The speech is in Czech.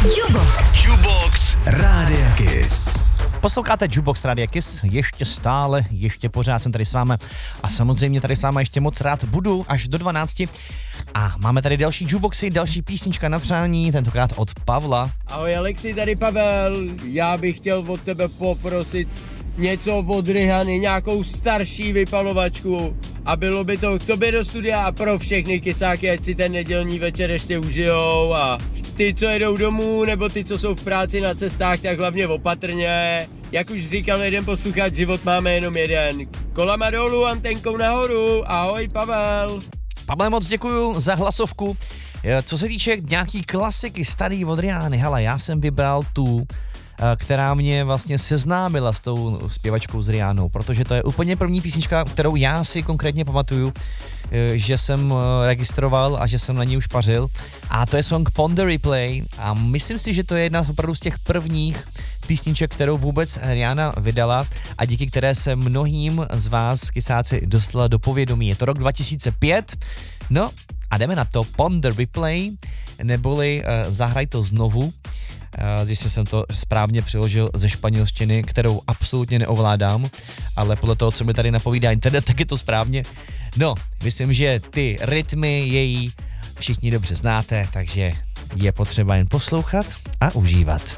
Jukebox Rádia Kiss. Posloucháte Jukebox Rádia Kiss, ještě pořád jsem tady s vámi a samozřejmě tady s vámi ještě moc rád budu až do 12. A máme tady další jukeboxy, další písnička na přání, tentokrát od Pavla. Ahoj Alexi, tady Pavel, já bych chtěl od tebe poprosit něco od Rihany, nějakou starší vypalovačku a bylo by to k tobě do studia a pro všechny kysáky, ať si ten nedělní večer ještě užijou a ty, co jedou domů, nebo ty, co jsou v práci na cestách, tak hlavně opatrně. Jak už říkal jeden posluchač, život máme jenom jeden. Kolama dolů, antenkou nahoru. Ahoj Pavel. Pavle, moc děkuju za hlasovku. Co se týče nějaký klasiky starý od Rihanny, hele, já jsem vybral tu, která mě vlastně seznámila s tou zpěvačkou z Rihannou, protože to je úplně první písnička, kterou já si konkrétně pamatuju, že jsem registroval a že jsem na ní už pařil. A to je song Ponder Replay a myslím si, že to je jedna opravdu z těch prvních písniček, kterou vůbec Rihanna vydala a díky které se mnohým z vás, kysáci, dostala do povědomí. Je to rok 2005, no a jdeme na to. Ponder Replay, neboli Zahraj to znovu, jestli jsem to správně přiložil ze španělštiny, kterou absolutně neovládám, ale podle toho, co mi tady napovídá internet, tak je to správně. No, myslím, že ty rytmy její všichni dobře znáte, takže je potřeba jen poslouchat a užívat.